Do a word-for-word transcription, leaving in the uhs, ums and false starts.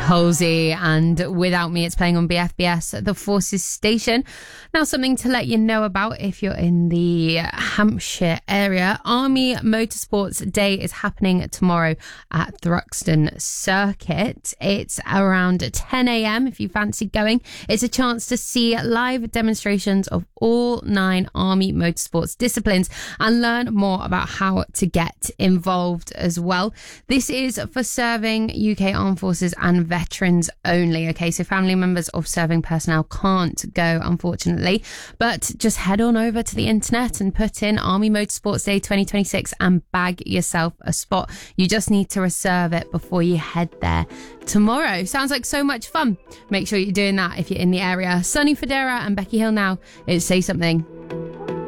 Halsey, and Without Me. It's playing on B F B S, the Forces station. Now, something to let you know about if you're in the Hampshire area. Army Motorsports Day is happening tomorrow at Thruxton Circuit. It's around ten a.m. if you fancy going. It's a chance to see live demonstrations of all nine Army Motorsports disciplines and learn more about how to get involved as well. This is for serving U K Armed Forces and veterans only. Okay, so family members of serving personnel can't go, unfortunately. But just head on over to the internet and put in Army Motorsports Day twenty twenty-six and bag yourself a spot. You just need to reserve it before you head there tomorrow. Sounds like so much fun. Make sure you're doing that if you're in the area. Sunny Federa and Becky Hill now. It's Say Something.